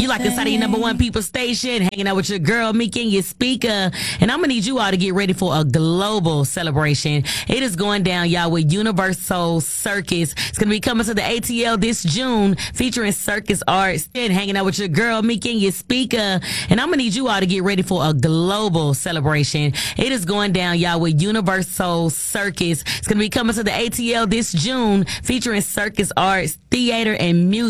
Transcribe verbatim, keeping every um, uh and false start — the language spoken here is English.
like this out of your number one people station, hanging out with your girl, Mika, and your speaker. And I'm going to need you all to get ready for a global celebration. It is going down, y'all, with Universal Circus. It's going to be coming to the A T L this June, featuring circus arts and hanging out with your girl, Mika, and your speaker. And I'm going to need you all to get ready for a global celebration. It is going down, y'all, with Universal Circus. It's going to be coming to the A T L this June, featuring circus arts, theater, and music.